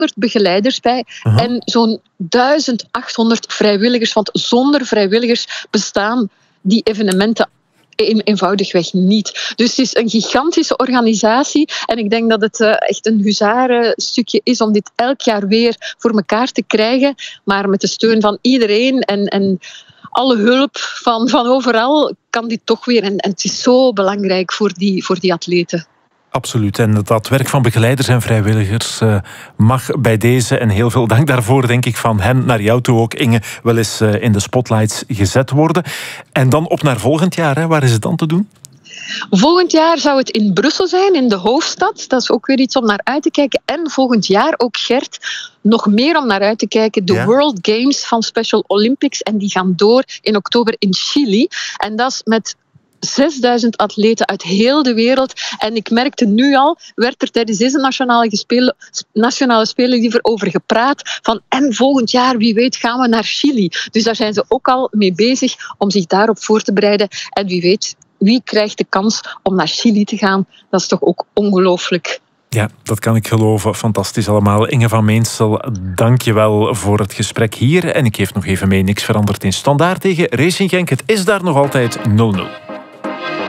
800 begeleiders bij en zo'n 1800 vrijwilligers. Want zonder vrijwilligers bestaan die evenementen eenvoudigweg niet. Dus het is een gigantische organisatie en ik denk dat het echt een huzarenstukje is om dit elk jaar weer voor elkaar te krijgen, maar met de steun van iedereen en alle hulp van overal kan dit toch weer. En het is zo belangrijk voor die atleten. Absoluut. En dat werk van begeleiders en vrijwilligers mag bij deze, en heel veel dank daarvoor, denk ik, van hen naar jou toe ook, Inge, wel eens in de spotlights gezet worden. En dan op naar volgend jaar. Hè? Waar is het dan te doen? Volgend jaar zou het in Brussel zijn, in de hoofdstad. Dat is ook weer iets om naar uit te kijken. En volgend jaar ook, Gert, nog meer om naar uit te kijken. De World Games van Special Olympics. En die gaan door in oktober in Chili. En dat is met 6000 atleten uit heel de wereld. En ik merkte nu al, werd er tijdens deze nationale spelen liever over gepraat. En volgend jaar, wie weet, gaan we naar Chili. Dus daar zijn ze ook al mee bezig om zich daarop voor te bereiden. En wie weet, wie krijgt de kans om naar Chili te gaan? Dat is toch ook ongelooflijk. Ja, dat kan ik geloven. Fantastisch allemaal. Inge van Meensel, dank je wel voor het gesprek hier. En ik geef nog even mee, niks veranderd in Standaard tegen Racing Genk. Het is daar nog altijd 0-0.